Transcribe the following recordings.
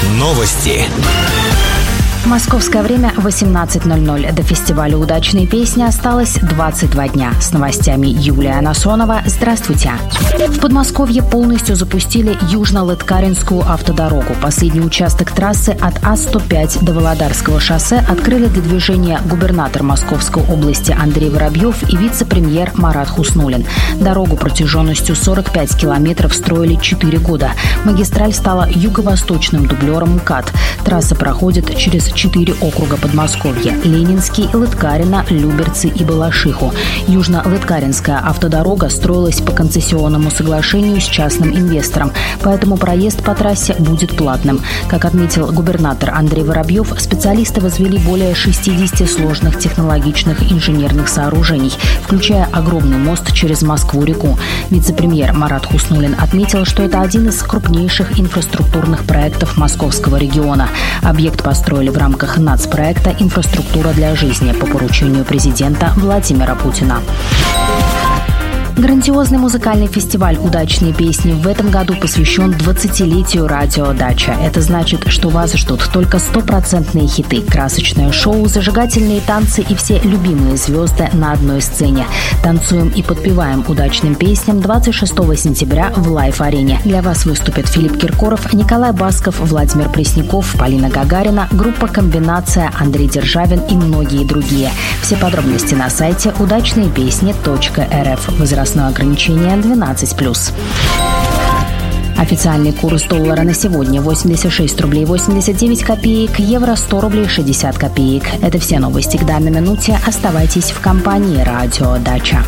Новости. Московское время 18:00. До фестиваля «Удачные песни» осталось 22 дня. С новостями Юлия Насонова. Здравствуйте. В Подмосковье полностью запустили Южно-Лыткаринскую автодорогу. Последний участок трассы от А-105 до Володарского шоссе открыли для движения губернатор Московской области Андрей Воробьев и вице-премьер Марат Хуснуллин. Дорогу протяженностью 45 километров строили 4 года. Магистраль стала юго-восточным дублером МКАД. Трасса проходит через 4 округа Подмосковья – Ленинский, Лыткарино, Люберцы и Балашиху. Южно-Лыткаринская автодорога строилась по концессионному соглашению с частным инвестором, поэтому проезд по трассе будет платным. Как отметил губернатор Андрей Воробьев, специалисты возвели более 60 сложных технологичных инженерных сооружений, включая огромный мост через Москву-реку. Вице-премьер Марат Хуснуллин отметил, что это один из крупнейших инфраструктурных проектов московского региона. Объект построили в рамках нацпроекта «Инфраструктура для жизни» по поручению президента Владимира Путина. Грандиозный музыкальный фестиваль «Удачные песни» в этом году посвящен 20-летию радио «Дача». Это значит, что вас ждут только 100% хиты, красочное шоу, зажигательные танцы и все любимые звезды на одной сцене. Танцуем и подпеваем удачным песням 26 сентября в Лайф-арене. Для вас выступят Филипп Киркоров, Николай Басков, Владимир Пресняков, Полина Гагарина, группа «Комбинация», Андрей Державин и многие другие. Все подробности на сайте удачныепесни.рф. Возрастное ограничение 12+. Официальный курс доллара на сегодня 86 рублей 89 копеек, евро 100 рублей 60 копеек. Это все новости к данной минуте. Оставайтесь в компании «Радио Дача».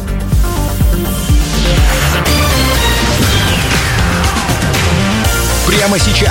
Прямо сейчас